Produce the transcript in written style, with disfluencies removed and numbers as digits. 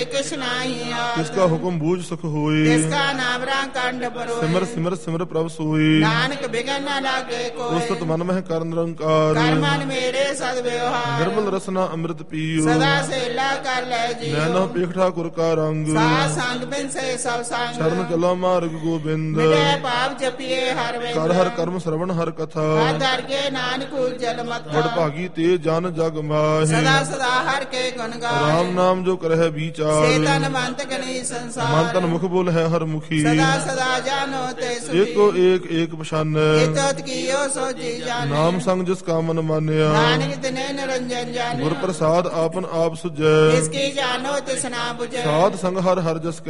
किसका हुक्म बूझ सुख होए, जिसका नाम कंड परोए। सिमर सिमर सिमर प्रभ सोई, नानक बिघन न लागे कोई। उस्तत मन मह कर निरंकार, कर मन मेरे सद्व्यवहार। निर्मल रसना अमृत पियो, सदा सेला कर ले जियो। नैना पेख ठाकुर का रंग, साथ संग बिन से सब संग। शरण चलो मार्ग गोविंद, मिटे पाप जपिए हर विंद। कर हर कर्म श्रवण हर कथा, हर दर के नानक उज्जल मत। बड़भागी ते जान जग माहि, सदा सदा हर के गुण गाए। राम नाम जो करह विचार, सेतन मंत गनी संसार। मन तन मुख बोल है हर मुखी, सदा सदा जानो ते सुखी। एको एक एक पछान, हित कियो सो जी जाने। नाम संग जिसका मन मान्या, नानक तिन्हे निरंजन जाने। गुर प्रसाद आपन आप सुजै, जिसकी जानो तिसना बुझे। साध संग हर हर जस